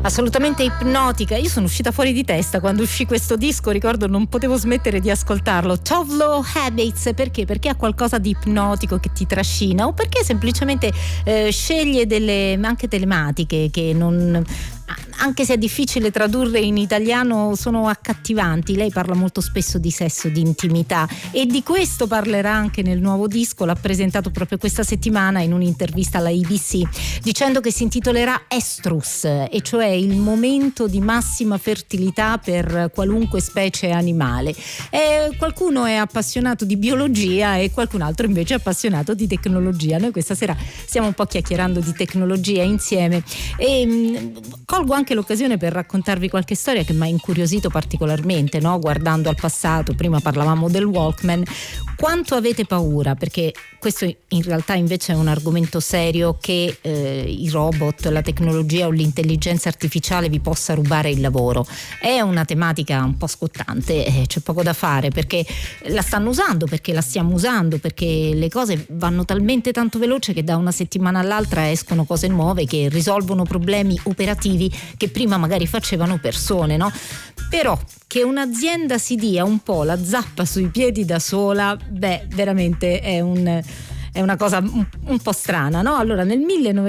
Assolutamente ipnotica. Io sono uscita fuori di testa quando uscì questo disco, ricordo non potevo smettere di ascoltarlo. Tovlo Habits, perché? Perché ha qualcosa di ipnotico che ti trascina, o perché semplicemente sceglie delle anche tematiche che non, anche se è difficile tradurre in italiano, sono accattivanti. Lei parla molto spesso di sesso, di intimità, e di questo parlerà anche nel nuovo disco. L'ha presentato proprio questa settimana in un'intervista alla ABC, dicendo che si intitolerà Estrus, e cioè il momento di massima fertilità per qualunque specie animale. Qualcuno è appassionato di biologia e qualcun altro invece è appassionato di tecnologia. Noi questa sera stiamo un po' chiacchierando di tecnologia insieme, e colgo anche l'occasione per raccontarvi qualche storia che mi ha incuriosito particolarmente, no? Guardando al passato, prima parlavamo del Walkman. Quanto avete paura, perché questo in realtà invece è un argomento serio, che i robot, la tecnologia o l'intelligenza artificiale vi possa rubare il lavoro? È una tematica un po' scottante, c'è poco da fare, perché la stanno usando, perché la stiamo usando, perché le cose vanno talmente tanto veloce che da una settimana all'altra escono cose nuove che risolvono problemi operativi che prima magari facevano persone, no? Però che un'azienda si dia un po' la zappa sui piedi da sola, veramente è una cosa un po' strana, no? Allora, nel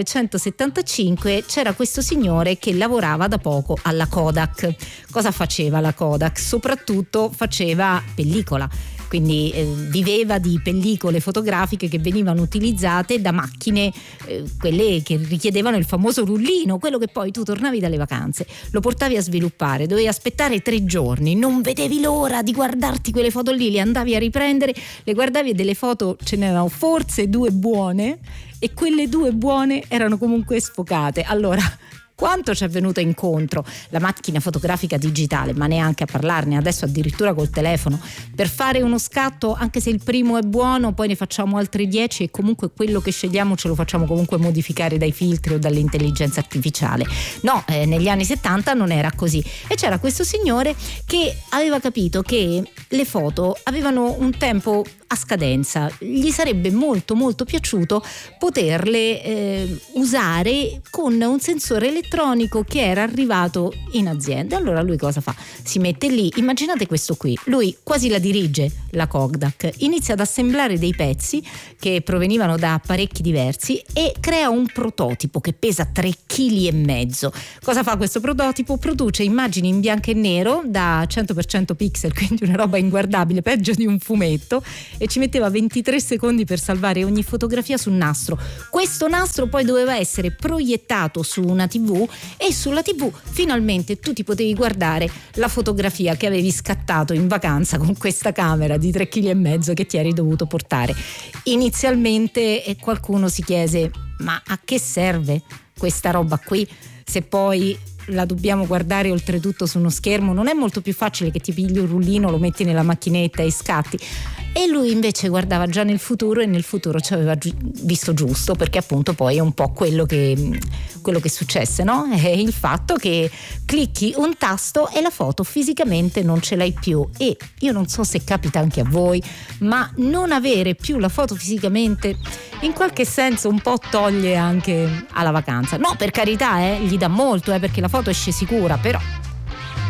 1975 c'era questo signore che lavorava da poco alla Kodak. Cosa faceva la Kodak? Soprattutto faceva pellicola. Quindi viveva di pellicole fotografiche che venivano utilizzate da macchine, quelle che richiedevano il famoso rullino, quello che poi tu tornavi dalle vacanze, lo portavi a sviluppare, dovevi aspettare 3 giorni, non vedevi l'ora di guardarti quelle foto lì, le andavi a riprendere, le guardavi e delle foto ce n'erano forse 2 buone, e quelle 2 buone erano comunque sfocate. Allora, quanto ci è venuta incontro la macchina fotografica digitale, ma neanche a parlarne, adesso addirittura col telefono, per fare uno scatto, anche se il primo è buono, poi ne facciamo altri 10 e comunque quello che scegliamo ce lo facciamo comunque modificare dai filtri o dall'intelligenza artificiale. No, negli anni 70 non era così, e c'era questo signore che aveva capito che le foto avevano un tempo a scadenza, gli sarebbe molto molto piaciuto poterle usare con un sensore elettronico che era arrivato in azienda. Allora lui cosa fa? Si mette lì, immaginate questo qui, lui quasi la dirige la Kodak, inizia ad assemblare dei pezzi che provenivano da apparecchi diversi e crea un prototipo che pesa 3,5 kg. Cosa fa questo prototipo? Produce immagini in bianco e nero da 100% pixel, quindi una roba inguardabile, peggio di un fumetto, e ci metteva 23 secondi per salvare ogni fotografia sul nastro. Questo nastro poi doveva essere proiettato su una TV, e sulla TV finalmente tu ti potevi guardare la fotografia che avevi scattato in vacanza con questa camera di 3,5 kg che ti eri dovuto portare. Inizialmente qualcuno si chiese: ma a che serve questa roba qui, se poi la dobbiamo guardare oltretutto su uno schermo? Non è molto più facile che ti pigli un rullino, lo metti nella macchinetta e scatti? E lui invece guardava già nel futuro, e nel futuro ci aveva visto giusto, perché appunto poi è un po' quello che successe, no? È il fatto che clicchi un tasto e la foto fisicamente non ce l'hai più. E io non so se capita anche a voi, ma non avere più la foto fisicamente in qualche senso un po' toglie anche alla vacanza. No, per carità, gli dà molto, perché la foto esce sicura, però